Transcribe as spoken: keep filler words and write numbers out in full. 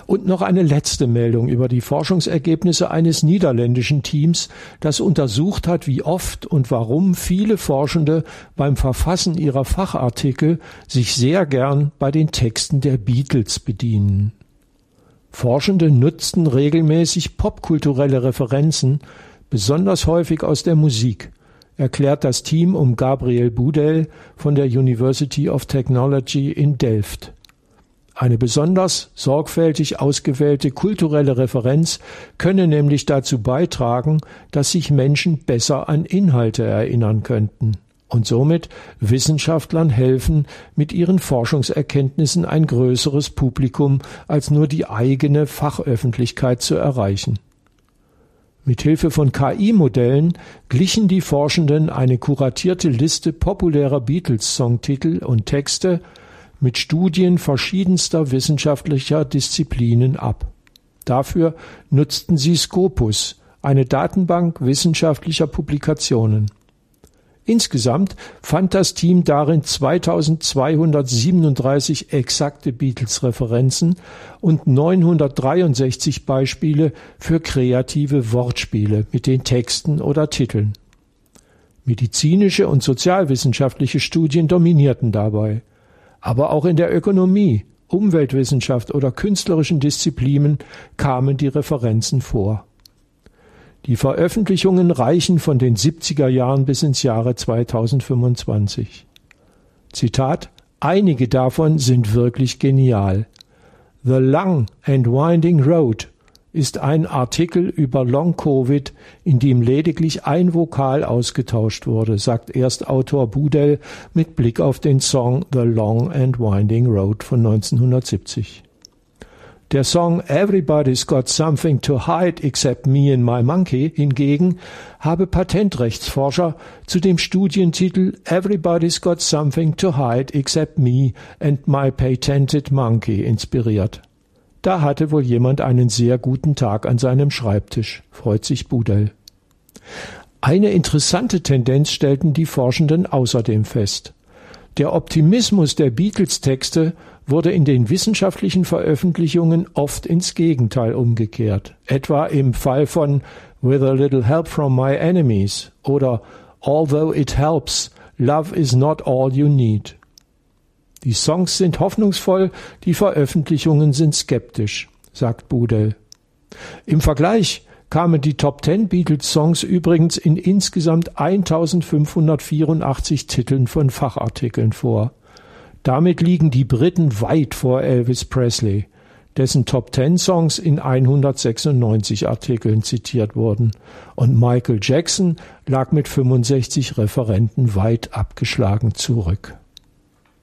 Und noch eine letzte Meldung über die Forschungsergebnisse eines niederländischen Teams, das untersucht hat, wie oft und warum viele Forschende beim Verfassen ihrer Fachartikel sich sehr gern bei den Texten der Beatles bedienen. Forschende nutzten regelmäßig popkulturelle Referenzen, besonders häufig aus der Musik, erklärt das Team um Gabriel Budel von der University of Technology in Delft. Eine besonders sorgfältig ausgewählte kulturelle Referenz könne nämlich dazu beitragen, dass sich Menschen besser an Inhalte erinnern könnten und somit Wissenschaftlern helfen, mit ihren Forschungserkenntnissen ein größeres Publikum als nur die eigene Fachöffentlichkeit zu erreichen. Mithilfe von K I-Modellen glichen die Forschenden eine kuratierte Liste populärer Beatles-Songtitel und Texte mit Studien verschiedenster wissenschaftlicher Disziplinen ab. Dafür nutzten sie Scopus, eine Datenbank wissenschaftlicher Publikationen. Insgesamt fand das Team darin zweitausendzweihundertsiebenunddreißig exakte Beatles-Referenzen und neunhundertdreiundsechzig Beispiele für kreative Wortspiele mit den Texten oder Titeln. Medizinische und sozialwissenschaftliche Studien dominierten dabei. Aber auch in der Ökonomie, Umweltwissenschaft oder künstlerischen Disziplinen kamen die Referenzen vor. Die Veröffentlichungen reichen von den siebziger Jahren bis ins Jahre zweitausendfünfundzwanzig. Zitat: Einige davon sind wirklich genial. The Long and Winding Road ist ein Artikel über Long-Covid, in dem lediglich ein Vokal ausgetauscht wurde, sagt Erstautor Budel mit Blick auf den Song The Long and Winding Road von neunzehnhundertsiebzig. Der Song Everybody's Got Something to Hide Except Me and My Monkey hingegen habe Patentrechtsforscher zu dem Studientitel Everybody's Got Something to Hide Except Me and My Patented Monkey inspiriert. Da hatte wohl jemand einen sehr guten Tag an seinem Schreibtisch, freut sich Budel. Eine interessante Tendenz stellten die Forschenden außerdem fest. Der Optimismus der Beatles-Texte wurde in den wissenschaftlichen Veröffentlichungen oft ins Gegenteil umgekehrt, etwa im Fall von With a Little Help from My Enemies oder Although It Helps, Love is Not All You Need. Die Songs sind hoffnungsvoll, die Veröffentlichungen sind skeptisch, sagt Budel. Im Vergleich kamen die Top Ten Beatles-Songs übrigens in insgesamt eintausendfünfhundertvierundachtzig Titeln von Fachartikeln vor. Damit liegen die Briten weit vor Elvis Presley, dessen Top Ten Songs in hundertsechsundneunzig Artikeln zitiert wurden, und Michael Jackson lag mit fünfundsechzig Referenten weit abgeschlagen zurück.